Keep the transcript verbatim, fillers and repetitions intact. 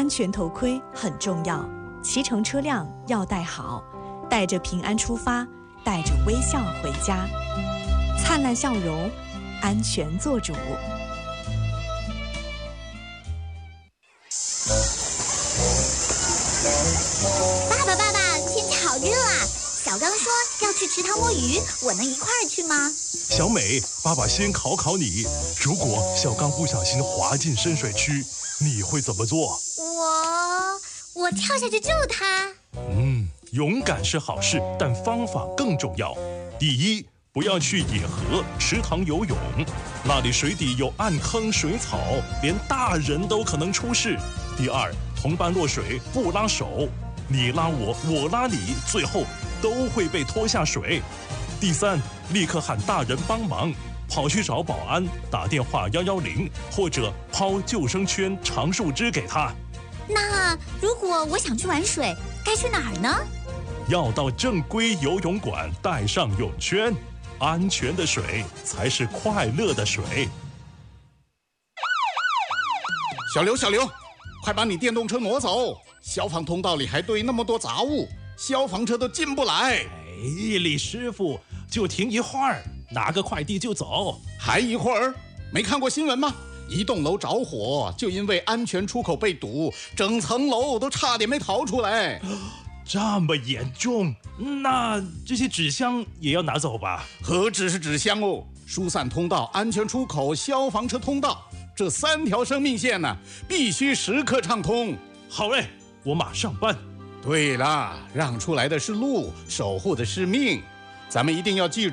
安全头盔很重要，骑乘车辆要戴好，带着平安出发，带着微笑回家，灿烂笑容，安全做主。 爸爸，爸爸，天气好热啊！小刚说要去池塘摸鱼，我能一块儿去吗？ 小美，爸爸先考考你，如果小刚不小心滑进深水区，你会怎么做？ 我我跳下去救他。 嗯，勇敢是好事，但方法更重要。第一，不要去野河、池塘游泳，那里水底有暗坑、水草，连大人都可能出事。第二，同伴落水不拉手，你拉我，我拉你，最后都会被拖下水。第三，立刻喊大人帮忙，跑去找保安，打电话一一零，或者抛救生圈、长树枝给他。 那如果我想去玩水，该去哪儿呢？ 要到正规游泳馆，带上泳圈，安全的水才是快乐的水。 小刘，小刘，快把你电动车挪走！消防通道里还堆那么多杂物，消防车都进不来。 哎，李师傅，就停一会儿，拿个快递就走。 还一会儿？没看过新闻吗？一栋楼着火，就因为安全出口被堵，整层楼都差点没逃出来。 这么严重？那这些纸箱也要拿走吧？ 何止是纸箱哦，疏散通道、安全出口、消防车通道，这三条生命线呢、啊，必须时刻畅通。 好嘞，我马上办。 对了，让出来的是路，守护的是命，咱们一定要记住。